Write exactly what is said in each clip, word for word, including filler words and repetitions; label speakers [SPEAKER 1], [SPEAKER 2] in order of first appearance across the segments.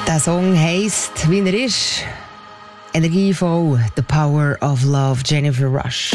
[SPEAKER 1] Der Song heisst, wie er ist, energievoll, «The Power of Love», Jennifer Rush.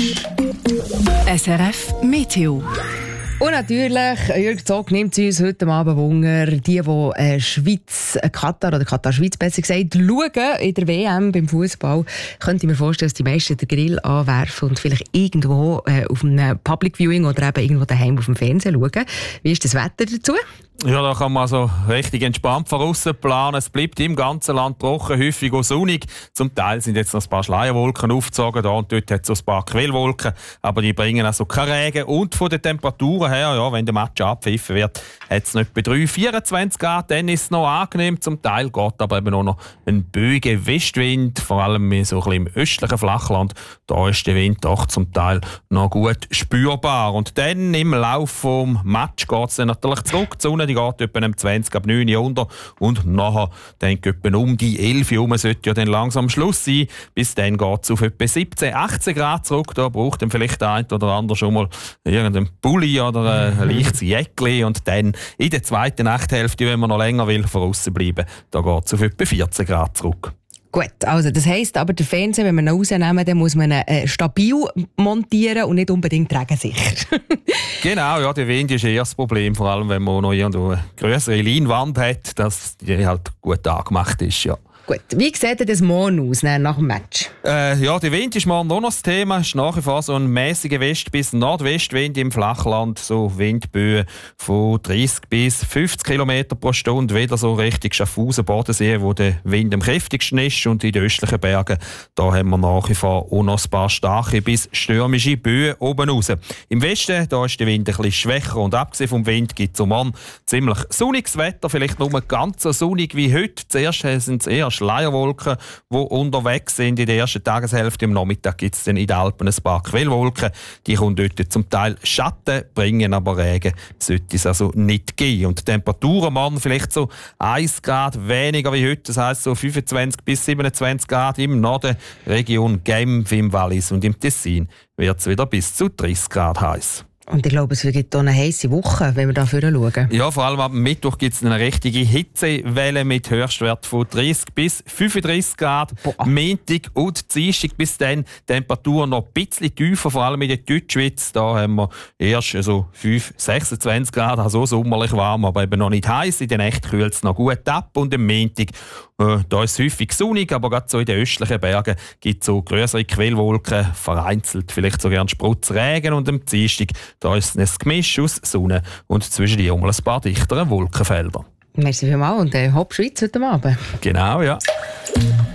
[SPEAKER 2] S R F Meteo.
[SPEAKER 1] Und natürlich, Jürg Zog nimmt uns heute Abend Wunder, die, die äh, Schweiz, äh, Katar oder Katar-Schweiz besser gesagt, schauen in der W M beim Fußball. Könnte ich mir vorstellen, dass die meisten den Grill anwerfen und vielleicht irgendwo äh, auf einem Public Viewing oder eben irgendwo daheim auf dem Fernsehen schauen. Wie ist das Wetter dazu?
[SPEAKER 3] Ja, da kann man also richtig entspannt voraus planen. Es bleibt im ganzen Land trocken, häufig auch sonnig. Zum Teil sind jetzt noch ein paar Schleierwolken aufgezogen, da und dort hat es so ein paar Quellwolken, aber die bringen also keinen Regen. Und von den Temperaturen her, ja, wenn der Match abpfiffen wird, hat es noch etwa drei, vierundzwanzig Grad, dann ist es noch angenehm. Zum Teil geht aber eben auch noch ein böiger Westwind, vor allem so ein bisschen im östlichen Flachland. Da ist der Wind doch zum Teil noch gut spürbar. Und dann im Laufe des Match geht es dann natürlich zurück. Die Sonne die geht etwa um zwanzig ab neun Uhr unter und nachher denke ich, etwa um die elf Uhr sollte ja dann langsam Schluss sein. Bis dann geht es auf etwa siebzehn, achtzehn Grad zurück. Da braucht dann vielleicht der eine oder andere schon mal irgendeinen Pulli oder ein leichtes Jäckli. Und dann in der zweiten Nachthälfte, wenn man noch länger will, voraus bleiben, da geht es auf etwa vierzehn Grad zurück.
[SPEAKER 1] Gut, also das heisst aber, der Fernseher, wenn wir ihn rausnehmen, dann muss man ihn äh, stabil montieren und nicht unbedingt regensicher.
[SPEAKER 3] Genau, ja, der Wind ist eher das Problem, vor allem wenn man noch irgendwo eine grössere Leinwand hat, dass die halt gut angemacht ist, ja.
[SPEAKER 1] Gut, wie sieht das morgen aus, nach dem Match?
[SPEAKER 3] Äh, ja, der Wind ist morgen noch das Thema. Es ist nach wie vor so ein mäßiger West- bis Nordwestwind im Flachland. So Windböen von dreißig bis fünfzig Kilometer pro Stunde. Wieder so Richtung Schaffhausen, Bodensee, wo der Wind am kräftigsten ist. Und in den östlichen Bergen, da haben wir nach wie vor auch noch ein paar starke bis stürmische Böen oben raus. Im Westen, da ist der Wind ein bisschen schwächer. Und abgesehen vom Wind gibt es um morgen ziemlich sonniges Wetter. Vielleicht nur ganz so sonnig wie heute. Zuerst sind es eher Schleierwolken, die unterwegs sind in der ersten Tageshälfte. Am Nachmittag gibt es dann in den Alpen ein paar Quellwolken. Die kommen dort zum Teil Schatten, bringen aber Regen. Sollte es also nicht geben. Und die Temperaturen morgen vielleicht so ein Grad weniger wie heute. Das heisst so fünfundzwanzig bis siebenundzwanzig Grad im Norden, Region Genf, im Wallis und im Tessin wird es wieder bis zu dreißig Grad heiß.
[SPEAKER 1] Und ich glaube, es wird eine heisse Woche, wenn wir da vorne schauen.
[SPEAKER 3] Ja, vor allem ab Mittwoch gibt es eine richtige Hitzewelle mit Höchstwert von dreißig bis fünfunddreißig Grad. Boah. Montag und Dienstag bis dann Temperaturen noch ein bisschen tiefer, vor allem in der Deutschschweiz. Da haben wir erst also fünf, sechsundzwanzig Grad, also sommerlich warm, aber eben noch nicht heiß. In der Nacht kühlt es noch gut ab. Und am Montag, äh, da ist es häufig sonnig, aber gerade so in den östlichen Bergen gibt es so größere Quellwolken, vereinzelt vielleicht sogar einen Sprotzregen. Und am Dienstag, da ist es ein Gemisch aus Sonne und zwischen die ein paar dichteren Wolkenfelder.
[SPEAKER 1] Merci vielmals und äh, Hopp Schweiz heute Abend.
[SPEAKER 3] Genau, ja.